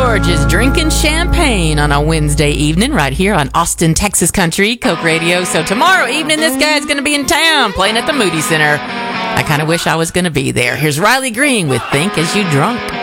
George is drinking champagne on a Wednesday evening right here on Austin, Texas Country, Coke Radio. So tomorrow evening, this guy's going to be in town playing at the Moody Center. I kind of wish I was going to be there. Here's Riley Green with Think As You Drunk.